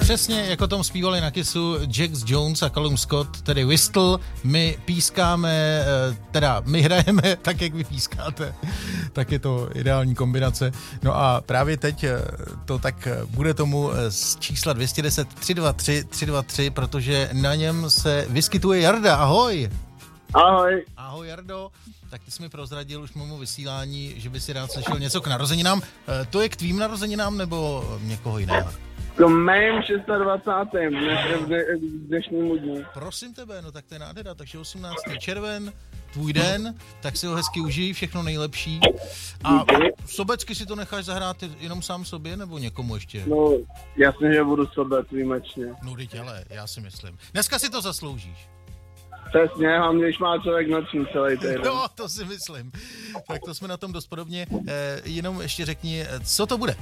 Přesně jako tom zpívali na Kissu Jax Jones a Callum Scott, tedy Whistle, my pískáme, teda my hrajeme tak, jak vy pískáte, tak je to ideální kombinace. No a právě teď to tak bude tomu z čísla 210 323 323, protože na něm se vyskytuje Jarda, ahoj! Ahoj. Ahoj Jardo, tak ty jsi mi prozradil už mému vysílání, že by si rád slyšel něco k narozeninám. To je k tvým narozeninám nebo někoho jiného? K mém 26. dnešnímu dní. Prosím tebe, no tak to je nádhera, takže 18. červen, tvůj den, tak si ho hezky užij, všechno nejlepší. A sobecky si to necháš zahrát jenom sám sobě nebo někomu ještě? No, jasně, že budu sobec výjimečně. No teď ale, já si myslím. Dneska si to zasloužíš. Přesně, hlavně když má člověk noční celý týden. No, to si myslím. Tak to jsme na tom dost podobně. Jenom ještě řekni, co to bude?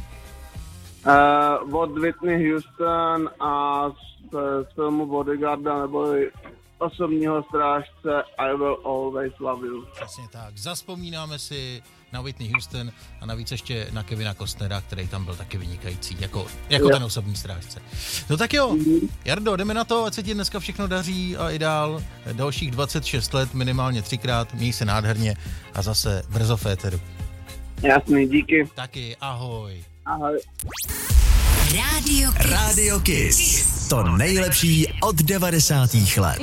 Od Whitney Houston a z filmu Bodyguarda nebo Osobního strážce I Will Always Love You. Přesně tak. Zazpomínáme si na Whitney Houston a navíc ještě na Kevina Costnera, který tam byl taky vynikající, jako ten osobní strážce. No tak jo, Jardo, jdeme na to, ať se ti dneska všechno daří a i dál. Dalších 26 let, minimálně 3krát, měj se nádherně a zase brzo v éteru. Jasný, díky. Taky, ahoj. Ahoj. Radio Kiss. To nejlepší od 90. let.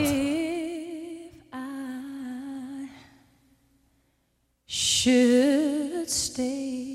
Should stay